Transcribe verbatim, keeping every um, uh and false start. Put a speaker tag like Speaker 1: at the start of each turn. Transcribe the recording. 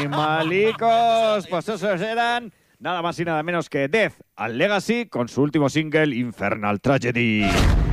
Speaker 1: animalicos. Pues esos eran nada más y nada menos que Death and Legacy con su último single, Infernal Tragedy.